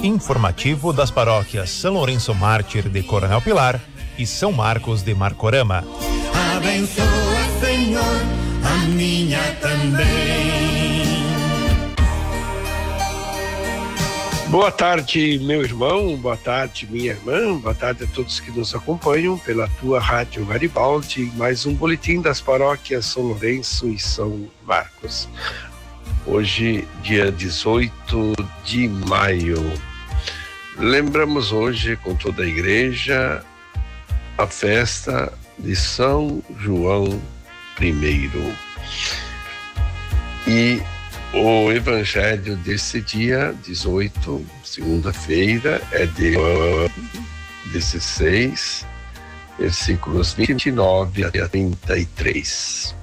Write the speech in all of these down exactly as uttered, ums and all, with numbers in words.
informativo das paróquias São Lourenço Mártir de Coronel Pilar e São Marcos de Marcorama. Abençoa, Senhor, a minha também. Boa tarde, meu irmão, boa tarde, minha irmã, boa tarde a todos que nos acompanham pela tua Rádio Garibaldi, mais um boletim das paróquias São Lourenço e São Marcos. Hoje, dia dezoito de maio, lembramos hoje com toda a igreja a festa de São João primeiro. E o evangelho desse dia dezoito, segunda-feira, é de dezesseis, versículos vinte e nove a trinta e três.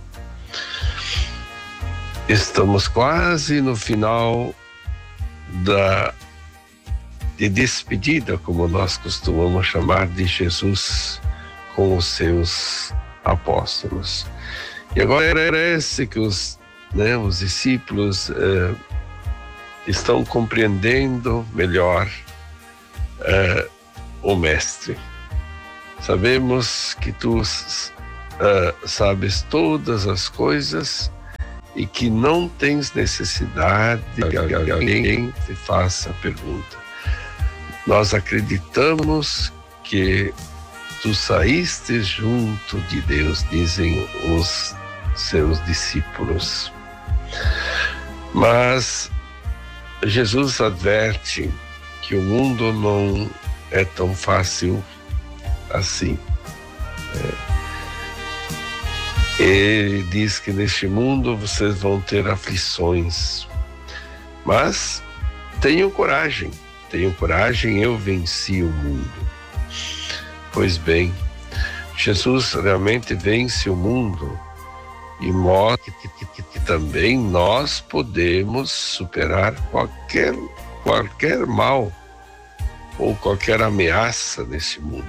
Estamos quase no final da de despedida, como nós costumamos chamar, de Jesus com os seus apóstolos. E agora parece que os, né, os discípulos eh, estão compreendendo melhor eh, o Mestre. Sabemos que tu eh, sabes todas as coisas e que não tens necessidade de que alguém te faça a pergunta. Nós acreditamos que tu saíste junto de Deus, dizem os seus discípulos. Mas Jesus adverte que o mundo não é tão fácil assim. É. Ele diz que neste mundo vocês vão ter aflições, mas tenham coragem, tenham coragem, eu venci o mundo. Pois bem, Jesus realmente vence o mundo e mostra que, que, que, que também nós podemos superar qualquer, qualquer mal ou qualquer ameaça nesse mundo.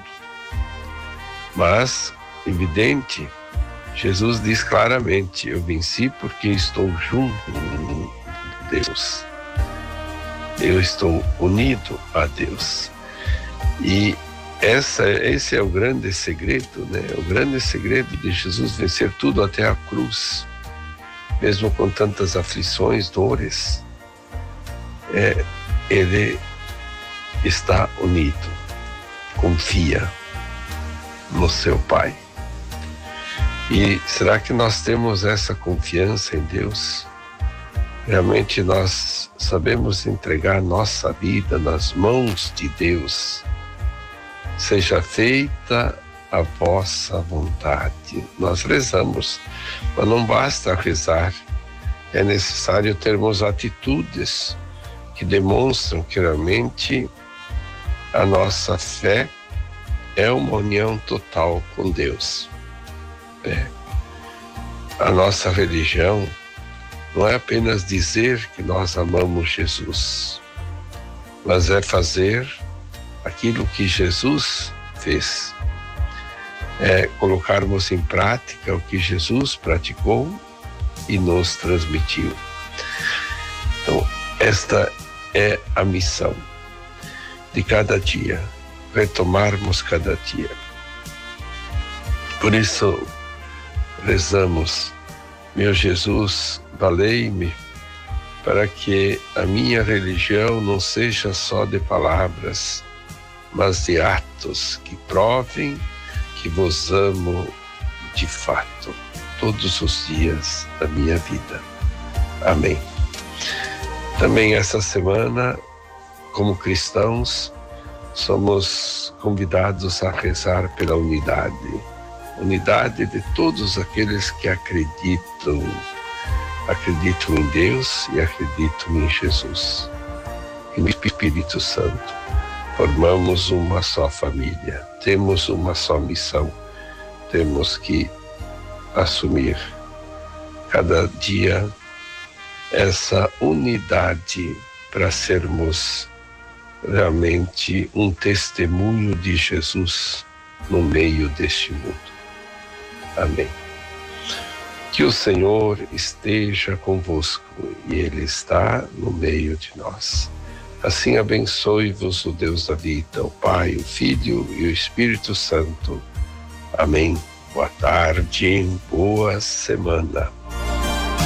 Mas, evidente, Jesus diz claramente: eu venci porque estou junto com Deus. Eu estou unido a Deus. E essa, esse é o grande segredo, né? O grande segredo de Jesus vencer tudo até a cruz, mesmo com tantas aflições, dores, é, ele está unido, confia no seu Pai. E será que nós temos essa confiança em Deus? Realmente nós sabemos entregar nossa vida nas mãos de Deus? Seja feita a vossa vontade. Nós rezamos, mas não basta rezar. É necessário termos atitudes que demonstram que realmente a nossa fé é uma união total com Deus. É. A nossa religião não é apenas dizer que nós amamos Jesus, mas é fazer aquilo que Jesus fez. É colocarmos em prática o que Jesus praticou e nos transmitiu. Então, esta é a missão de cada dia, retomarmos cada dia. Por isso, rezamos: meu Jesus, valei-me para que a minha religião não seja só de palavras, mas de atos que provem que vos amo de fato, todos os dias da minha vida. Amém. Também essa semana, como cristãos, somos convidados a rezar pela unidade. Unidade de todos aqueles que acreditam, acreditam em Deus e acreditam em Jesus, e no Espírito Santo. Formamos uma só família, temos uma só missão, temos que assumir cada dia essa unidade para sermos realmente um testemunho de Jesus no meio deste mundo. Amém. Que o Senhor esteja convosco e Ele está no meio de nós. Assim abençoe-vos o Deus da vida, o Pai, o Filho e o Espírito Santo. Amém. Boa tarde, boa semana.